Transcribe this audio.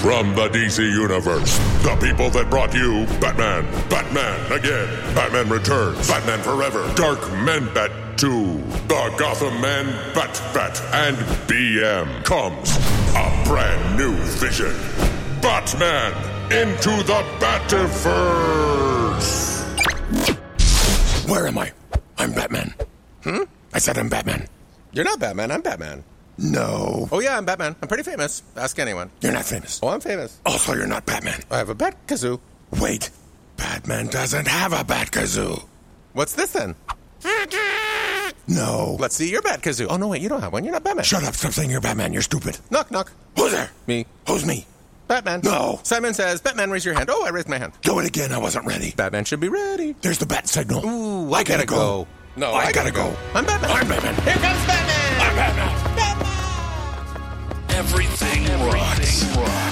From the DC Universe, the people that brought you Batman, Batman Again, Batman Returns, Batman Forever, Dark Men Bat 2, the Gotham Man Bat, and BM comes a brand new vision. Batman into the Bativerse! Where am I? I'm Batman. I said I'm Batman. You're not Batman, I'm Batman. No. Oh yeah, I'm Batman. I'm pretty famous. Ask anyone. You're not famous. Oh, I'm famous. Also, you're not Batman. I have a bat kazoo. Wait. Batman doesn't have a bat kazoo. What's this then? No. Let's see your bat kazoo. Oh no, wait, you don't have one. You're not Batman. Shut up. Stop saying you're Batman. You're stupid. Knock, knock. Who's there? Me. Who's me? Batman. No. Simon says, Batman, raise your hand. Oh, I raised my hand. Do it again. I wasn't ready. Batman should be ready. There's the bat signal. Ooh, I gotta go. No, I gotta go. I'm Batman. I'm Batman. Here comes Batman. I'm Batman. Everything rocks.